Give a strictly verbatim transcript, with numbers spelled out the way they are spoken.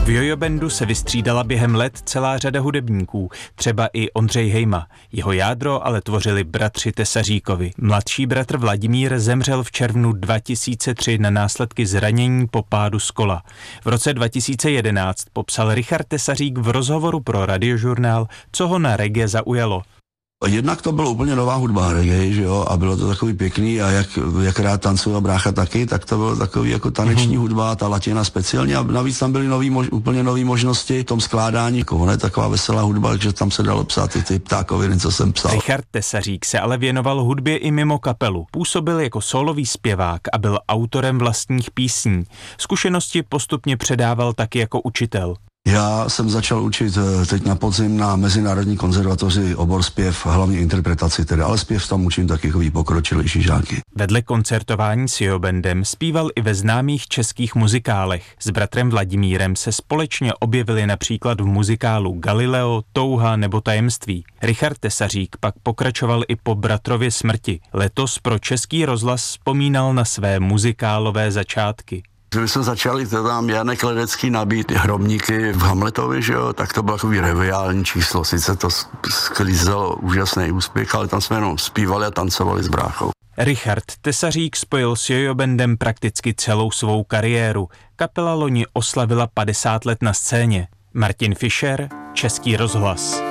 V Jojo Bandu se vystřídala během let celá řada hudebníků, třeba i Ondřej Hejma. Jeho jádro ale tvořili bratři Tesaříkovi. Mladší bratr Vladimír zemřel v červnu dva tisíce tři na následky zranění po pádu z kola. V roce dva tisíce jedenáct popsal Richard Tesařík v rozhovoru pro Radiožurnál, co ho na reggae zaujalo. Jednak to bylo úplně nová hudba reggae, že jo, a bylo to takový pěkný a jak, jak rád tancuje a brácha taky, tak to bylo takový jako taneční mm. hudba, ta latina speciálně a navíc tam byly nový, mož, úplně nové možnosti v tom skládání. Ono je taková veselá hudba, takže tam se dalo psát i ty ptákoviny, co jsem psal. Richard Tesařík se ale věnoval hudbě i mimo kapelu. Působil jako sólový zpěvák a byl autorem vlastních písní. Zkušenosti postupně předával taky jako učitel. Já jsem začal učit teď na podzim na Mezinárodní konzervatoři obor zpěv, hlavně interpretaci teda, ale zpěv tam učím taky jako pokročilejší žáky. Vedle koncertování s Jojo Bandem zpíval i ve známých českých muzikálech. S bratrem Vladimírem se společně objevili například v muzikálu Galileo, Touha nebo Tajemství. Richard Tesařík pak pokračoval i po bratrově smrti. Letos pro Český rozhlas vzpomínal na své muzikálové začátky. Když jsme začali teda Janek Ledecký nabít hrobníky v Hamletovi, že jo, tak to bylo takový reviální číslo. Sice to sklízelo úžasný úspěch, ale tam jsme jenom zpívali a tancovali s bráchou. Richard Tesařík spojil s Jojo Bandem prakticky celou svou kariéru. Kapela loni oslavila padesát let na scéně. Martin Fischer, Český rozhlas.